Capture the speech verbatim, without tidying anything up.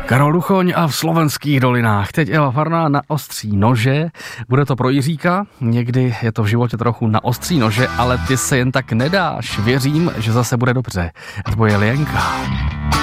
Karol Duchoň a v Slovenských dolinách. Teď Eva Farná na ostří nože. Bude to pro Jiříka, někdy je to v životě trochu na ostří nože, ale ty se jen tak nedáš. Věřím, že zase bude dobře. Tvoje Lienka.